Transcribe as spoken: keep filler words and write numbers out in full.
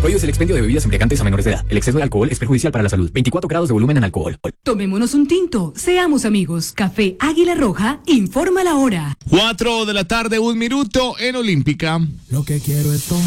Prohíbes el expendio de bebidas embriagantes a menores de edad. El exceso de alcohol es perjudicial para la salud. veinticuatro grados de volumen en alcohol. Tomémonos un tinto. Seamos amigos. Café Águila Roja informa la hora. Cuatro de la tarde, un minuto en Olímpica. Lo que quiero es tomar.